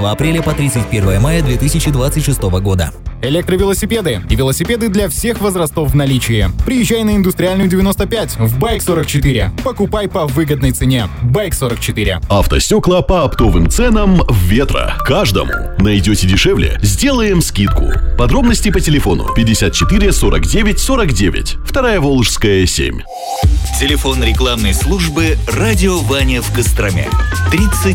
апреля по 31 мая 2026 года. Электровелосипеды и велосипеды для всех возрастов в наличии. Приезжай на Индустриальную 95 в Байк44. Покупай по выгодной цене. Байк44. Автостекла по оптовым ценам в Ветра. Каждому. Найдете дешевле? Сделаем скидку. Подробности по телефону 54 49 49. 2-я Волжская, 7. Телефон рекламной службы «Радио Ваня» в Костроме. 30